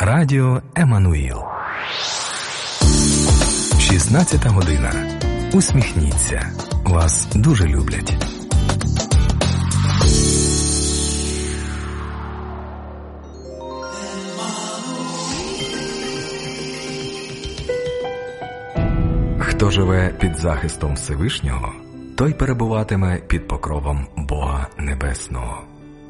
Радіо Еммануїл. 16 година. Усміхніться. Вас дуже люблять. Хто живе під захистом Всевишнього, той перебуватиме під покровом Бога Небесного.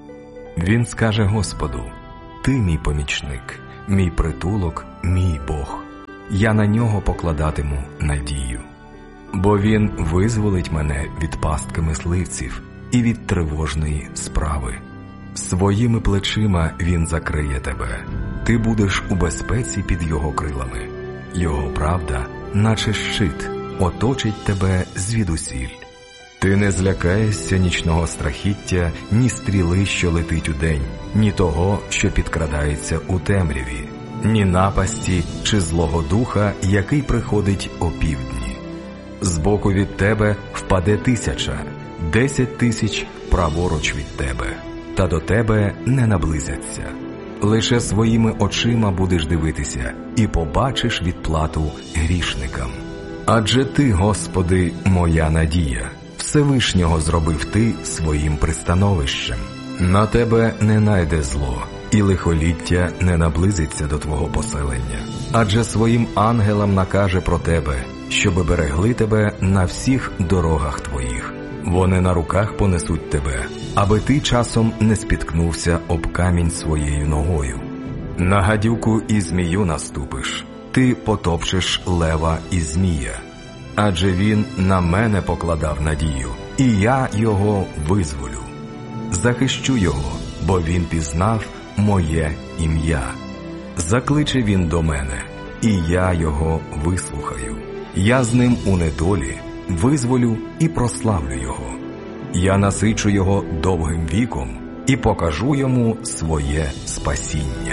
Він скаже Господу: «Ти мій помічник, мій притулок, мій Бог. Я на нього покладатиму надію. Бо він визволить мене від пастки мисливців і від тривожної справи. Своїми плечима він закриє тебе. Ти будеш у безпеці під його крилами. Його правда, наче щит, оточить тебе звідусіль. Ти не злякаєшся нічного страхіття, ні стріли, що летить удень, ні того, що підкрадається у темряві, ні напасті чи злого духа, який приходить опівдні. Збоку від тебе впаде 1000, 10 000 праворуч від тебе, та до тебе не наблизяться. Лише своїми очима будеш дивитися і побачиш відплату грішникам. Адже ти, Господи, моя надія, Всевишнього зробив ти своїм пристановищем. На тебе не найде зло, і лихоліття не наблизиться до твого поселення. Адже своїм ангелам накаже про тебе, щоби берегли тебе на всіх дорогах твоїх. Вони на руках понесуть тебе, аби ти часом не спіткнувся об камінь своєю ногою. На гадюку і змію наступиш, ти потопчеш лева і змія. Адже він на мене покладав надію, і я його визволю. Захищу його, бо він пізнав моє ім'я. Закличе він до мене, і я його вислухаю. Я з ним у недолі визволю і прославлю його. Я насичу його довгим віком і покажу йому своє спасіння.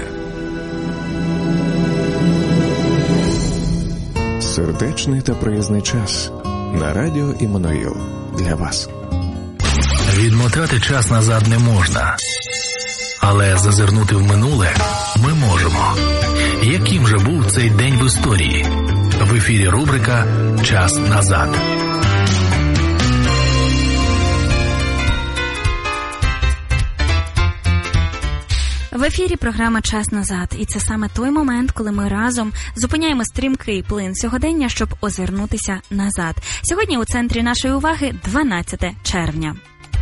Сердечний та приязний час на радіо Еммануїл для вас. Відмотати час назад не можна, але зазирнути в минуле ми можемо. Яким же був цей день в історії? В ефірі рубрика «Час назад». В ефірі програма «Час назад». І це саме той момент, коли ми разом зупиняємо стрімкий плин сьогодення, щоб озирнутися назад. Сьогодні у центрі нашої уваги 12 червня.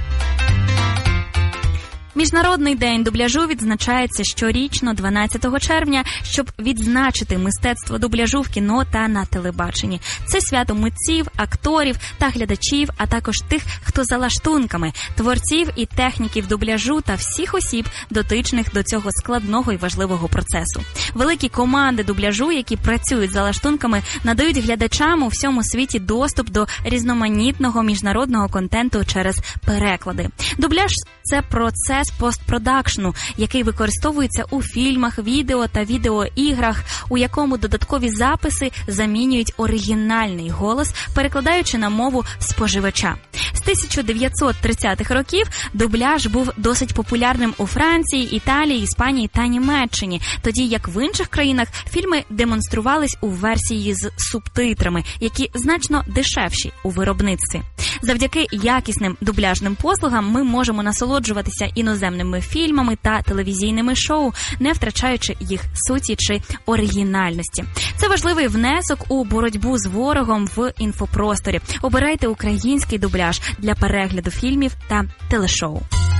Міжнародний день дубляжу відзначається щорічно 12 червня, щоб відзначити мистецтво дубляжу в кіно та на телебаченні. Це свято митців, акторів та глядачів, а також тих, хто за лаштунками, творців і техніків дубляжу та всіх осіб, дотичних до цього складного і важливого процесу. Великі команди дубляжу, які працюють за лаштунками, надають глядачам у всьому світі доступ до різноманітного міжнародного контенту через переклади. Дубляж – це процес постпродакшну, який використовується у фільмах, відео та відеоіграх, у якому додаткові записи замінюють оригінальний голос, перекладаючи на мову споживача. З 1930-х років дубляж був досить популярним у Франції, Італії, Іспанії та Німеччині, тоді як в інших країнах фільми демонструвались у версії з субтитрами, які значно дешевші у виробництві. Завдяки якісним дубляжним послугам ми можемо насолоджуватися іноземними фільмами та телевізійними шоу, не втрачаючи їх суті чи оригінальності. Це важливий внесок у боротьбу з ворогом в інфопросторі. Обирайте український дубляж для перегляду фільмів та телешоу.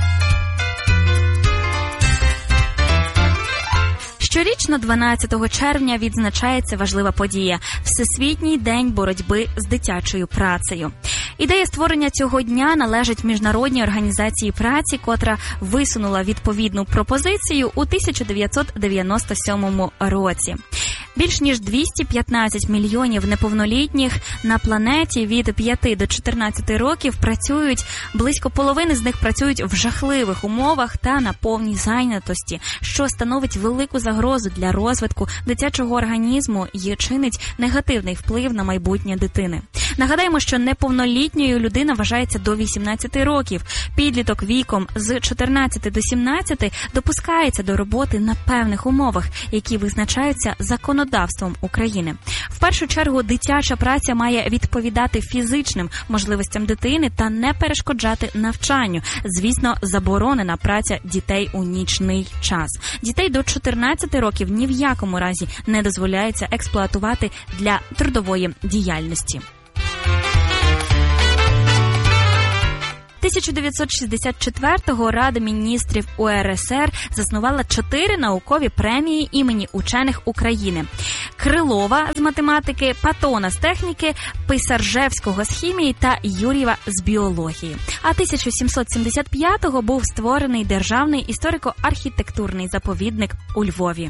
Щорічно 12 червня відзначається важлива подія – Всесвітній день боротьби з дитячою працею. Ідея створення цього дня належить Міжнародній організації праці, котра висунула відповідну пропозицію у 1997 році. Більш ніж 215 мільйонів неповнолітніх на планеті від 5 до 14 років працюють, близько половини з них працюють в жахливих умовах та на повній зайнятості, що становить велику загрозу для розвитку дитячого організму і чинить негативний вплив на майбутнє дитини. Нагадаємо, що неповнолітньою людина вважається до 18 років. Підліток віком з 14 до 17 допускається до роботи на певних умовах, які визначаються законодавством України. В першу чергу, дитяча праця має відповідати фізичним можливостям дитини та не перешкоджати навчанню. Звісно, заборонена праця дітей у нічний час. Дітей до 14 років ні в якому разі не дозволяється експлуатувати для трудової діяльності. 1964-го Рада міністрів УРСР заснувала 4 наукові премії імені учених України. Крилова з математики, Патона з техніки, Писаржевського з хімії та Юр'єва з біології. А 1775-го був створений Державний історико-архітектурний заповідник у Львові.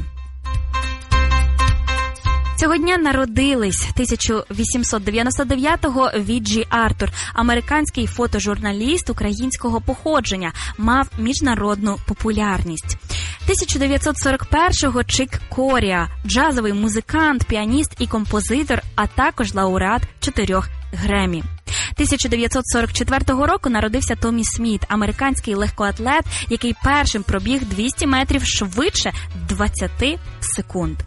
Цього дня народились 1899-го Віджі Артур, американський фотожурналіст українського походження, мав міжнародну популярність. 1941-го Чик Коріа, джазовий музикант, піаніст і композитор, а також лауреат 4 Греммі. 1944 року народився Томі Сміт, американський легкоатлет, який першим пробіг 200 метрів швидше 20 секунд.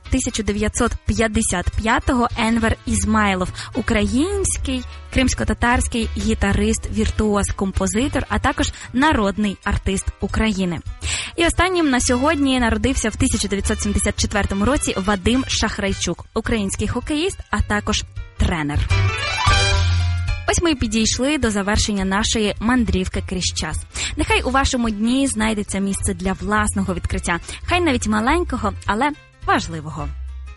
1955-го Енвер Ізмайлов, український кримсько-татарський гітарист, віртуоз, композитор, а також народний артист України. І останнім на сьогодні народився в 1974 році Вадим Шахрайчук, український хокеїст, а також тренер. Ось ми і підійшли до завершення нашої мандрівки крізь час. Нехай у вашому дні знайдеться місце для власного відкриття. Хай навіть маленького, але важливого.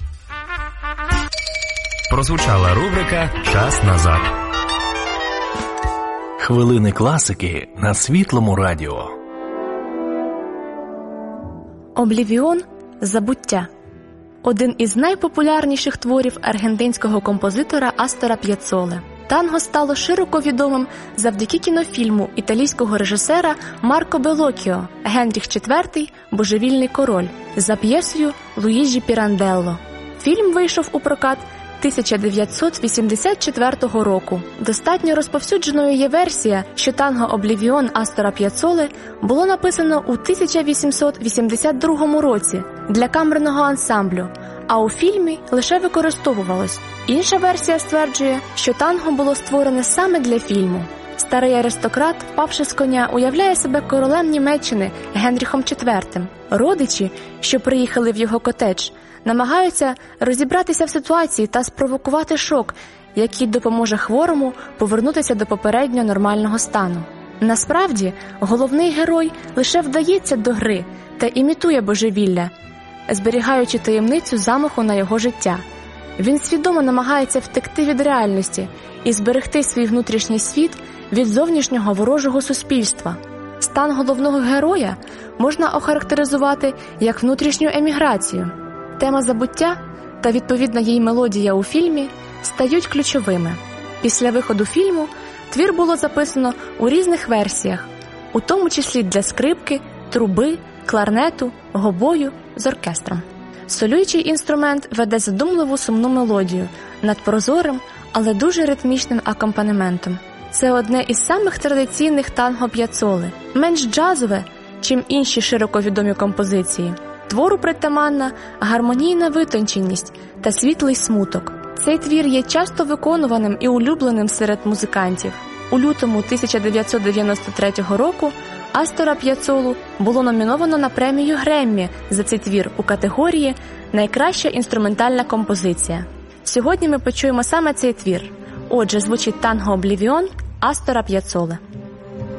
Прозвучала рубрика «Час назад». Хвилини класики на Світлому радіо. «Облівіон» – «Забуття». Один із найпопулярніших творів аргентинського композитора Астора П'яццоли. Танго стало широко відомим завдяки кінофільму італійського режисера Марко Беллокіо «Генріх IV – Божевільний король» за п'єсою Луїджі Піранделло. Фільм вийшов у прокат 1984 року. Достатньо розповсюдженою є версія, що танго «Облівіон» Астора П'яццоли було написано у 1882 році для камерного ансамблю, а у фільмі лише використовувалось. Інша версія стверджує, що танго було створене саме для фільму. Старий аристократ, впавши з коня, уявляє себе королем Німеччини Генріхом IV. Родичі, що приїхали в його котедж, намагаються розібратися в ситуації та спровокувати шок, який допоможе хворому повернутися до попередньо нормального стану. Насправді, головний герой лише вдається до гри та імітує божевілля, зберігаючи таємницю замаху на його життя. Він свідомо намагається втекти від реальності і зберегти свій внутрішній світ від зовнішнього ворожого суспільства. Стан головного героя можна охарактеризувати як внутрішню еміграцію. Тема забуття та відповідна їй мелодія у фільмі стають ключовими. Після виходу фільму твір було записано у різних версіях, у тому числі для скрипки, труби, кларнету, гобою з оркестром. Солюючий інструмент веде задумливу сумну мелодію над прозорим, але дуже ритмічним акомпанементом. Це одне із самих традиційних танго П'яццоли, менш джазове, чим інші широко відомі композиції. Твору притаманна гармонійна витонченість та світлий смуток. Цей твір є часто виконуваним і улюбленим серед музикантів. У лютому 1993 року Астора П'яццолу було номіновано на премію Греммі за цей твір у категорії «Найкраща інструментальна композиція». Сьогодні ми почуємо саме цей твір. Отже, звучить танго «Облівіон» Астора П'яццоли.